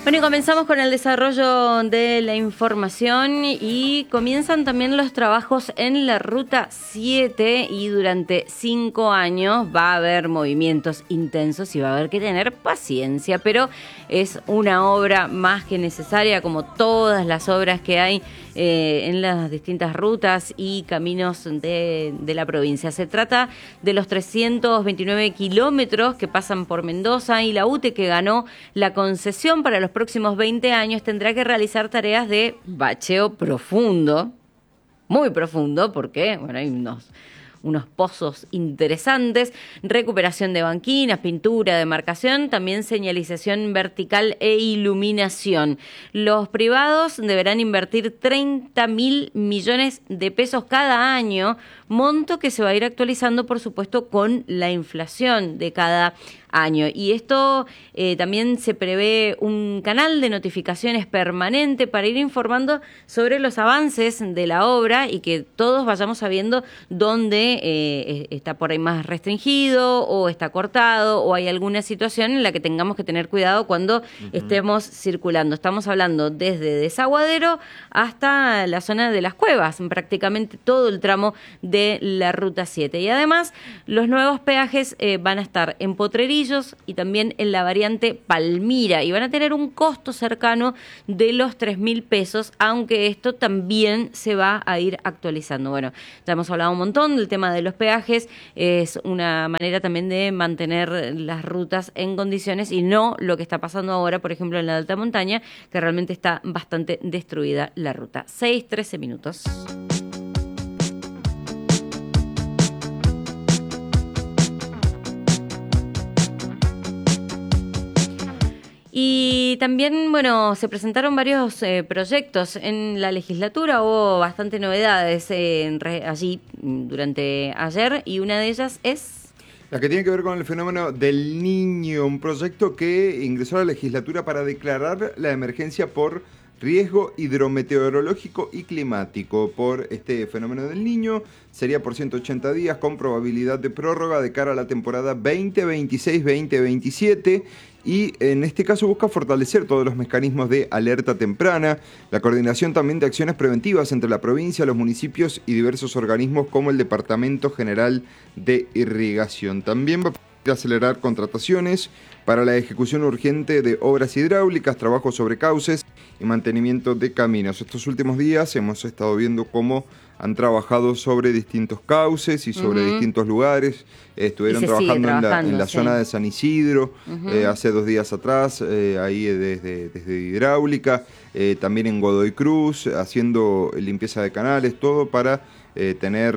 Bueno, y comenzamos con el desarrollo de la información y comienzan también los trabajos en la Ruta 7 y durante 5 años va a haber movimientos intensos y va a haber que tener paciencia, pero es una obra más que necesaria, como todas las obras que hay en las distintas rutas y caminos de la provincia. Se trata de los 329 kilómetros que pasan por Mendoza, y la UTE, que ganó la concesión para los próximos 20 años, tendrá que realizar tareas de bacheo profundo, muy profundo, porque bueno, hay unos pozos interesantes, recuperación de banquinas, pintura, demarcación, también señalización vertical e iluminación. Los privados deberán invertir 30.000 millones de pesos cada año, monto que se va a ir actualizando, por supuesto, con la inflación de cada año. Y esto también se prevé un canal de notificaciones permanente para ir informando sobre los avances de la obra y que todos vayamos sabiendo dónde está por ahí más restringido o está cortado o hay alguna situación en la que tengamos que tener cuidado cuando estemos circulando. Estamos hablando desde Desaguadero hasta la zona de las Cuevas, prácticamente todo el tramo de la Ruta 7. Y además los nuevos peajes van a estar en Potrerillos y también en la variante Palmira, y van a tener un costo cercano de los 3.000 pesos, aunque esto también se va a ir actualizando. Bueno, ya hemos hablado un montón del tema de los peajes, es una manera también de mantener las rutas en condiciones y no lo que está pasando ahora, por ejemplo, en la alta montaña, que realmente está bastante destruida la ruta. 6:13 minutos. Y también, bueno, se presentaron varios proyectos en la legislatura, hubo bastante novedades allí durante ayer, y una de ellas es la que tiene que ver con el fenómeno del Niño, un proyecto que ingresó a la legislatura para declarar la emergencia por riesgo hidrometeorológico y climático por este fenómeno del Niño. Sería por 180 días con probabilidad de prórroga de cara a la temporada 2026-2027. Y en este caso busca fortalecer todos los mecanismos de alerta temprana, la coordinación también de acciones preventivas entre la provincia, los municipios y diversos organismos como el Departamento General de Irrigación. También va a acelerar contrataciones para la ejecución urgente de obras hidráulicas, trabajos sobre cauces y mantenimiento de caminos. Estos últimos días hemos estado viendo cómo han trabajado sobre distintos cauces y sobre distintos lugares. Estuvieron trabajando en la zona de San Isidro hace 2 días atrás, ahí desde hidráulica, también en Godoy Cruz, haciendo limpieza de canales, todo para tener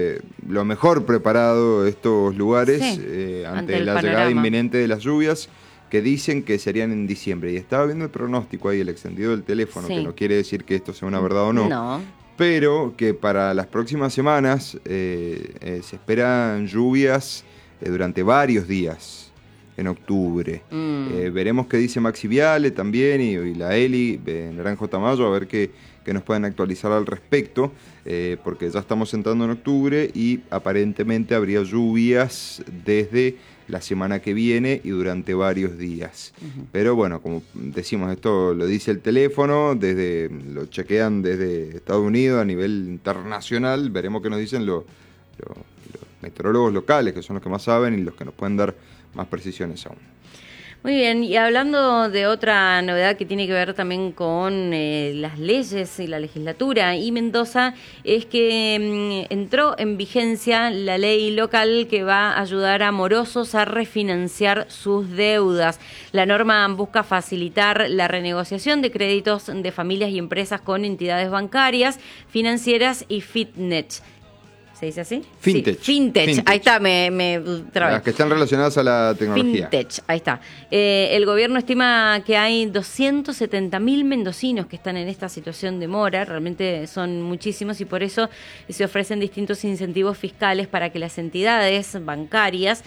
lo mejor preparado estos lugares ante la llegada inminente de las lluvias, que dicen que serían en diciembre. Y estaba viendo el pronóstico ahí, el extendido del teléfono, que no quiere decir que esto sea una verdad o no. Pero que para las próximas semanas se esperan lluvias durante varios días en octubre. Veremos qué dice Maxi Viale también y la Eli Naranjo Tamayo, a ver qué nos pueden actualizar al respecto, porque ya estamos entrando en octubre y aparentemente habría lluvias desde la semana que viene y durante varios días. Pero bueno, como decimos, esto lo dice el teléfono, lo chequean desde Estados Unidos a nivel internacional. Veremos qué nos dicen los meteorólogos locales, que son los que más saben y los que nos pueden dar más precisiones aún. Muy bien, y hablando de otra novedad que tiene que ver también con las leyes y la legislatura y Mendoza, es que entró en vigencia la ley local que va a ayudar a morosos a refinanciar sus deudas. La norma busca facilitar la renegociación de créditos de familias y empresas con entidades bancarias, financieras y fitness. ¿Se dice así? Fintech. Sí, Fintech. Ahí está, me trabé. Las que están relacionadas a la tecnología. Fintech, ahí está. El gobierno estima que hay 270.000 mendocinos que están en esta situación de mora. Realmente son muchísimos, y por eso se ofrecen distintos incentivos fiscales para que las entidades bancarias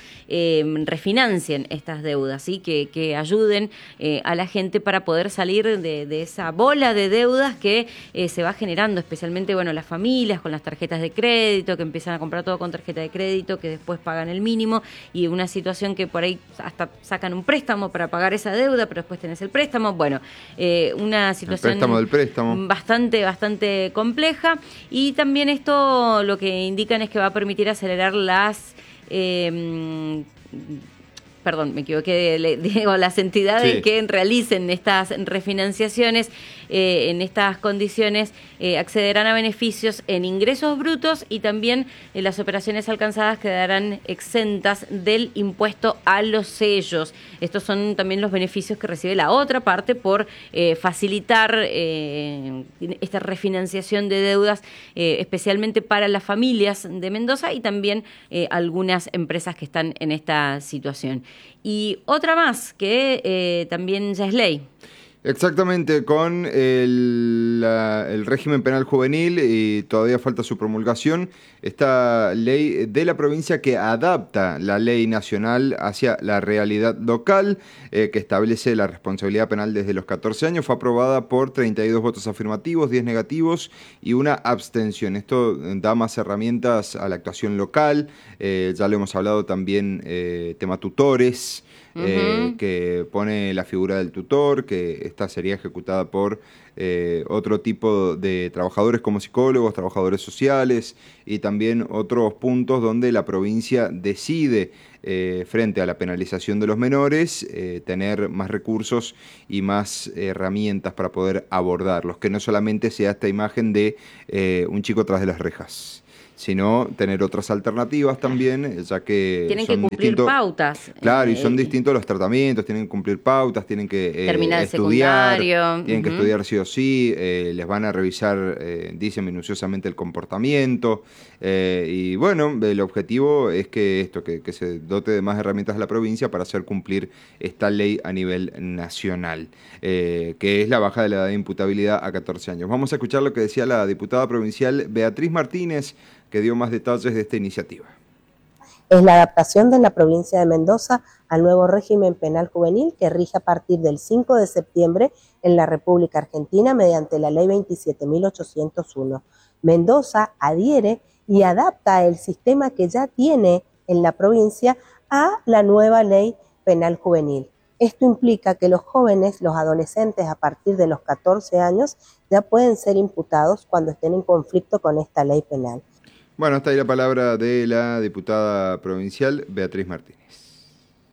refinancien estas deudas, ¿sí? Que ayuden a la gente para poder salir de esa bola de deudas que se va generando, especialmente las familias con las tarjetas de crédito, que que empiezan a comprar todo con tarjeta de crédito, que después pagan el mínimo, y una situación que por ahí hasta sacan un préstamo para pagar esa deuda, pero después tenés el préstamo. Bueno, una situación el préstamo del préstamo. bastante compleja, y también esto lo que indican es que va a permitir acelerar las... perdón, me equivoqué, digo, las entidades que realicen estas refinanciaciones en estas condiciones accederán a beneficios en ingresos brutos, y también las operaciones alcanzadas quedarán exentas del impuesto a los sellos. Estos son también los beneficios que recibe la otra parte por facilitar esta refinanciación de deudas, especialmente para las familias de Mendoza y también algunas empresas que están en esta situación. Y otra más que también ya es ley. Exactamente, con el régimen penal juvenil, y todavía falta su promulgación, esta ley de la provincia que adapta la ley nacional hacia la realidad local, que establece la responsabilidad penal desde los 14 años, fue aprobada por 32 votos afirmativos, 10 negativos y una abstención. Esto da más herramientas a la actuación local, ya lo hemos hablado también, tema tutores, que pone la figura del tutor, que esta sería ejecutada por otro tipo de trabajadores como psicólogos, trabajadores sociales, y también otros puntos donde la provincia decide, frente a la penalización de los menores, tener más recursos y más herramientas para poder abordarlos, que no solamente sea esta imagen de un chico tras de las rejas, sino tener otras alternativas también, ya que tienen que cumplir pautas. Claro, y son distintos los tratamientos, tienen que cumplir pautas, tienen que terminar el estudiar, secundario. Tienen que estudiar sí o sí, les van a revisar, dicen minuciosamente, el comportamiento, y bueno, el objetivo es que esto, que se dote de más herramientas a la provincia para hacer cumplir esta ley a nivel nacional, que es la baja de la edad de imputabilidad a 14 años. Vamos a escuchar lo que decía la diputada provincial Beatriz Martínez, que dio más detalles de esta iniciativa. Es la adaptación de la provincia de Mendoza al nuevo régimen penal juvenil que rige a partir del 5 de septiembre en la República Argentina mediante la ley 27.801. Mendoza adhiere y adapta el sistema que ya tiene en la provincia a la nueva ley penal juvenil. Esto implica que los jóvenes, los adolescentes a partir de los 14 años, ya pueden ser imputados cuando estén en conflicto con esta ley penal. Bueno, hasta ahí la palabra de la diputada provincial Beatriz Martínez.